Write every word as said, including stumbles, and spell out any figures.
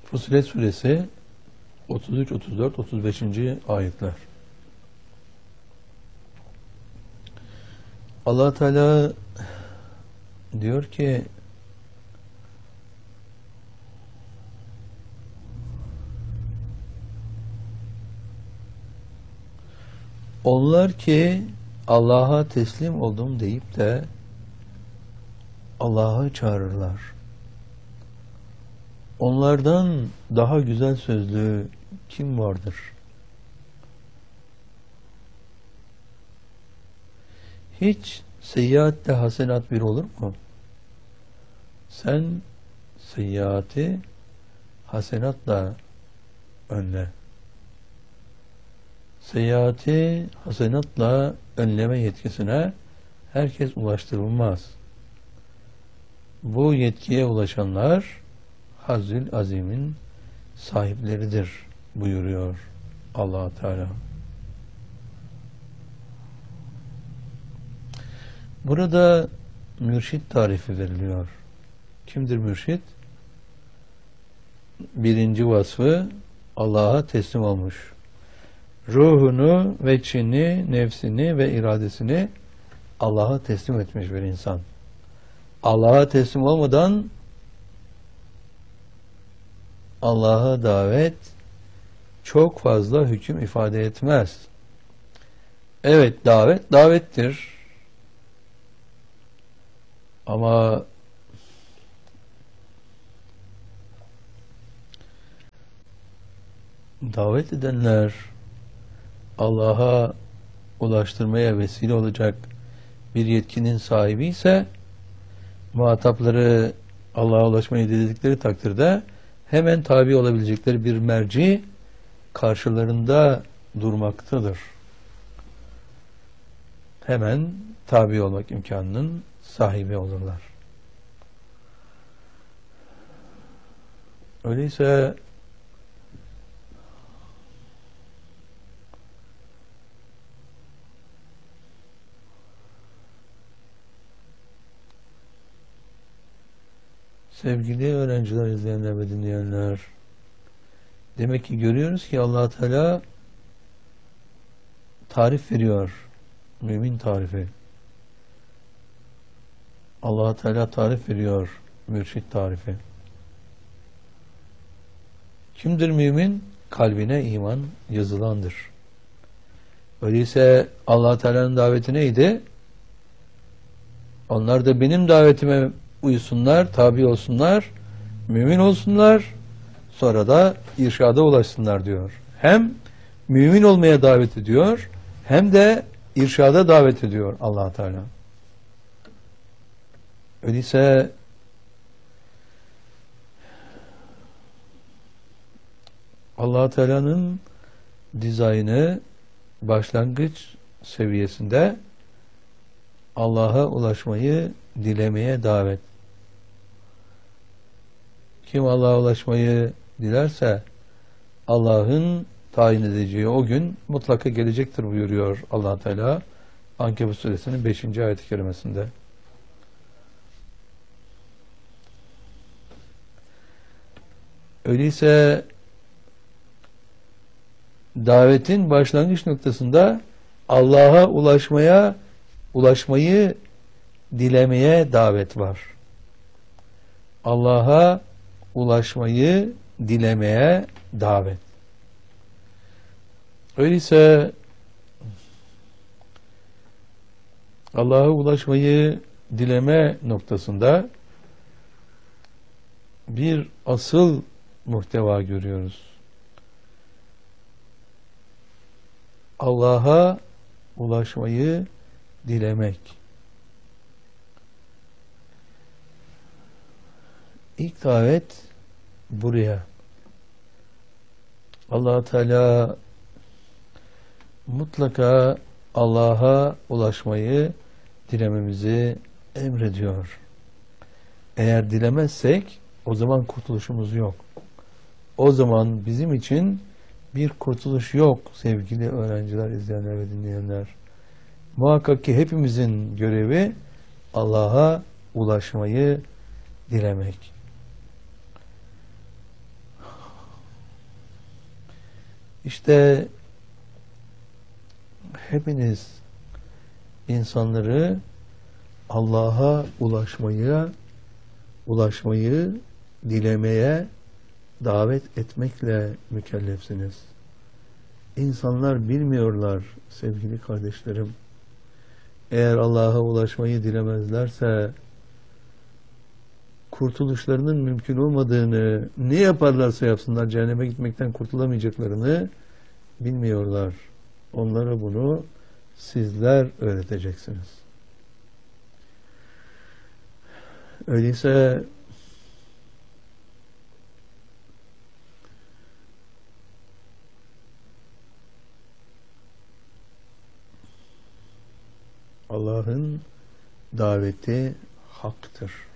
Fussilet Suresi otuz üç, otuz dört, otuz beşinci ayetler. Allah Teala diyor ki onlar ki Allah'a teslim oldum deyip de Allah'ı çağırırlar. Onlardan daha güzel sözlü kim vardır? Hiç seyyiatle hasenat bir olur mu? Sen seyyiatı hasenatla önle. Seyyiatı hasenatla önleme yetkisine herkes ulaştırılmaz. Bu yetkiye ulaşanlar Hazzül Azim'in sahipleridir buyuruyor Allah Teala. Burada mürşit tarifi veriliyor. Kimdir mürşit? Birinci vasfı Allah'a teslim olmuş. Ruhunu, veçhini, nefsini ve iradesini Allah'a teslim etmiş bir insan. Allah'a teslim olmadan Allah'a davet çok fazla hüküm ifade etmez. Evet, davet davettir. Ama davet edenler Allah'a ulaştırmaya vesile olacak bir yetkinin sahibi ise muhatapları Allah'a ulaşmayı dedikleri takdirde hemen tabi olabilecekleri bir merci karşılarında durmaktadır. Hemen tabi olmak imkanının sahibi olurlar. Öyleyse sevgili öğrenciler, izleyenler ve dinleyenler, demek ki görüyoruz ki Allah Teala tarif veriyor. Mümin tarifi. Allah Teala tarif veriyor. Mürşit tarifi. Kimdir mümin? Kalbine iman yazılandır. Öyleyse Allah Teala'nın daveti neydi? Onlar da benim davetime uysunlar, tabi olsunlar, mümin olsunlar, sonra da irşada ulaşsınlar diyor. Hem mümin olmaya davet ediyor, hem de irşada davet ediyor Allah Teala. Öyleyse Allah Teala'nın dizaynı başlangıç seviyesinde Allah'a ulaşmayı dilemeye davet. Kim Allah'a ulaşmayı dilerse Allah'ın tayin edeceği o gün mutlaka gelecektir buyuruyor Allah Teala Ankebut suresinin beşinci ayet-i kerimesinde. Öyleyse davetin başlangıç noktasında Allah'a ulaşmaya ulaşmayı dilemeye davet var. Allah'a ulaşmayı dilemeye davet. Öyleyse Allah'a ulaşmayı dileme noktasında bir asıl muhteva görüyoruz. Allah'a ulaşmayı dilemek. İlk davet buraya. Allah Teala mutlaka Allah'a ulaşmayı dilememizi emrediyor. Eğer dilemezsek o zaman kurtuluşumuz yok. O zaman bizim için bir kurtuluş yok sevgili öğrenciler, izleyenler ve dinleyenler. Muhakkak ki hepimizin görevi Allah'a ulaşmayı dilemek. İşte hepiniz insanları Allah'a ulaşmayı, ulaşmayı dilemeye davet etmekle mükellefsiniz. İnsanlar bilmiyorlar sevgili kardeşlerim. Eğer Allah'a ulaşmayı dilemezlerse kurtuluşlarının mümkün olmadığını, ne yaparlarsa yapsınlar cehenneme gitmekten kurtulamayacaklarını bilmiyorlar. Onlara bunu sizler öğreteceksiniz. Öyleyse Allah'ın daveti haktır.